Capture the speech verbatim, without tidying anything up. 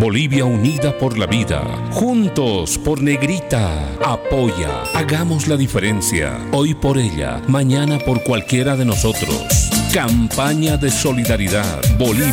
Bolivia unida por la vida. Juntos por Negrita. Apoya. Hagamos la diferencia. Hoy por ella, mañana por cualquiera de nosotros. Campaña de solidaridad. Bolivia.